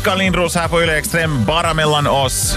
Oskar Lindros här på Yle Extrem, bara mellan oss.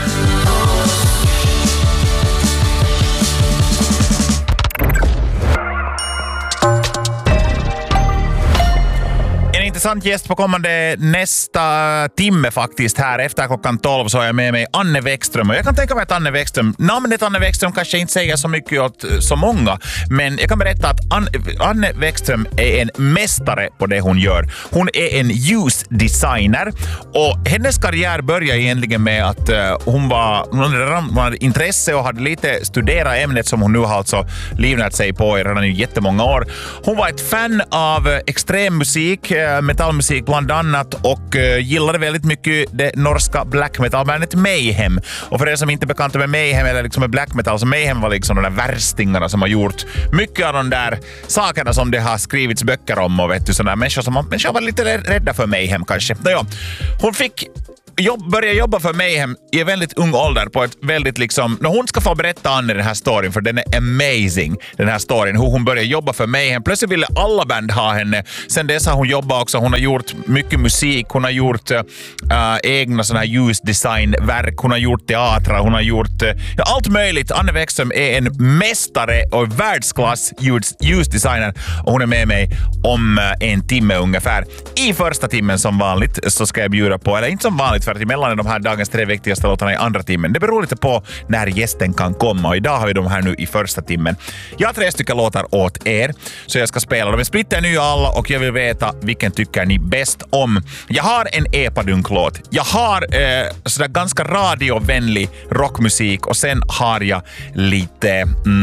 Intressant gäst på kommande nästa timme faktiskt här. Efter klockan 12 så har jag med mig Anne Wäckström. Och jag kan tänka mig att namnet Anne Wäckström kanske inte säger så mycket åt så många. Men jag kan berätta att Anne Wäckström är en mästare på det hon gör. Hon är en ljusdesigner. Och hennes karriär började egentligen med att hon hade intresse och hade lite studerat ämnet som hon nu har alltså livnärt sig på redan i jättemånga år. Hon var ett fan av extremmusik, metallmusik bland annat, och gillade väldigt mycket det norska black metal-bandet Mayhem. Och för er som inte är bekanta med Mayhem eller liksom med black metal, så Mayhem var liksom de där värstingarna som har gjort mycket av de där sakerna som det har skrivits böcker om, och vet du, sådana människor var lite rädda för Mayhem kanske. Hon fick börja jobba för Mayhem i en väldigt ung ålder på ett väldigt liksom... När hon ska få berätta Anne den här storyn, för den är amazing, den här storyn, hur hon började jobba för Mayhem. Plötsligt ville alla band ha henne. Sen dess har hon jobbat också. Hon har gjort mycket musik. Hon har gjort egna såna här ljusdesignverk. Hon har gjort teatrar. Hon har gjort allt möjligt. Anne Wäckström är en mästare och världsklass ljusdesigner. Och hon är med mig om en timme ungefär. I första timmen som vanligt så ska jag bjuda på, eller inte som vanligt, för att emellan är de här dagens 3 viktigaste låtarna i andra timmen. Det beror lite på när gästen kan komma, och idag har vi de här nu i första timmen. Jag har 3 stycken låtar åt er, så jag ska spela. De är splitter nya alla, och jag vill veta vilken tycker ni bäst om. Jag har en epadunk-låt. Jag har sådär ganska radiovänlig rockmusik, och sen har jag lite...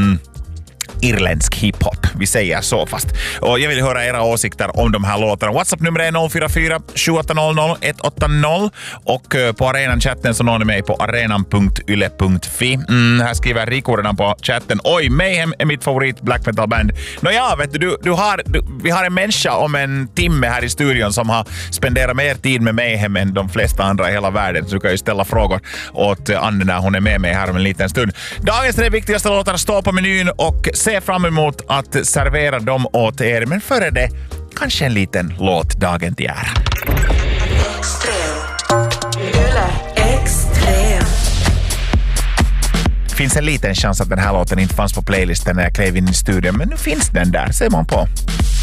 irländsk hiphop. Vi säger så fast. Och jag vill höra era åsikter om de här låtarna. WhatsApp-nummer är 044 780 180, och på arenan-chatten så når ni mig på arenan.yle.fi. Här skriver Rico redan på chatten. Oj, Mayhem är mitt favorit black metal band. Nåja, vet du, vi har en människa om en timme här i studion som har spenderat mer tid med Mayhem än de flesta andra i hela världen. Så du kan ju ställa frågor åt Anne när hon är med mig här om en liten stund. Dagens 3 viktigaste låtar står på menyn, och se fram emot att servera dem åt er. Men före det, kanske en liten låt dagen till ära. Finns en liten chans att den här låten inte fanns på playlisten när jag klev in i studion, men nu finns den där, ser man på.